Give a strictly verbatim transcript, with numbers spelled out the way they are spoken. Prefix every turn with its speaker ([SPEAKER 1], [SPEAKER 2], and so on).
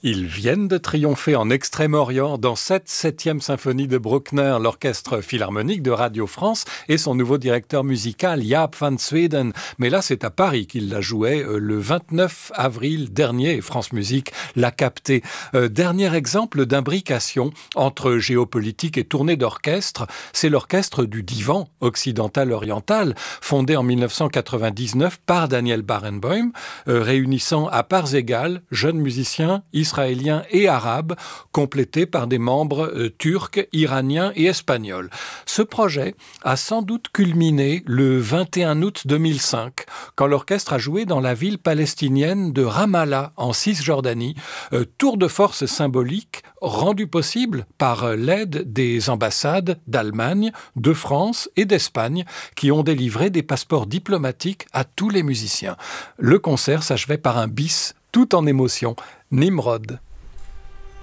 [SPEAKER 1] Ils viennent de triompher en Extrême-Orient dans cette septième symphonie de Bruckner, l'orchestre philharmonique de Radio France et son nouveau directeur musical, Jaap van Zweden. Mais là, c'est à Paris qu'il la jouait le vingt-neuf avril dernier et France Musique l'a capté. Euh, dernier exemple d'imbrication entre géopolitique et tournée d'orchestre, c'est l'orchestre du Divan occidental-oriental, fondé en mille neuf cent quatre-vingt-dix-neuf par Daniel Barenboim, euh, réunissant à parts égales jeunes musiciens israéliens et arabes, complétés par des membres euh, turcs, iraniens et espagnols. Ce projet a sans doute culminé le vingt et un août deux mille cinq, quand l'orchestre a joué dans la ville palestinienne de Ramallah, en Cisjordanie, euh, tour de force symbolique rendu possible par l'aide des ambassades d'Allemagne, de France et d'Espagne, qui ont délivré des passeports diplomatiques à tous les musiciens. Le concert s'achevait par un bis tout en émotion. Nimrod.